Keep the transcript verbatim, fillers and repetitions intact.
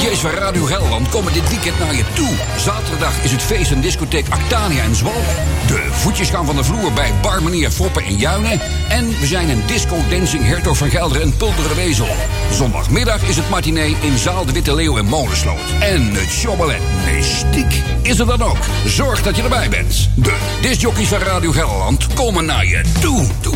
J's van Radio Gelderland komen dit weekend naar je toe. Zaterdag is het feest en discotheek Actania in Zwalk. De voetjes gaan van de vloer bij Barmenier Foppen in Juinen. En we zijn een disco dancing Hertog van Gelderen en Pulteren Wezel. Zondagmiddag is het matinee in Zaal de Witte Leeuw in Molensloot. En het showballet Mystiek is er dan ook. Zorg dat je erbij bent. De discjockeys van Radio Gelderland komen naar je toe. toe.